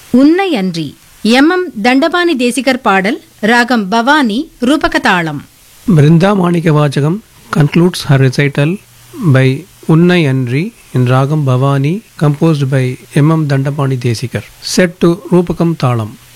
உன்னை அன்றி எம் தண்டபாணி தேசிகர் பாடல் ராகம் பவானி ரூபக தாளம். Brinda Manika Vachagam concludes her recital by Unnai Andri in Ragam Bhavani, composed by M. Dandapani Desikar, set to Rupakam Thalam.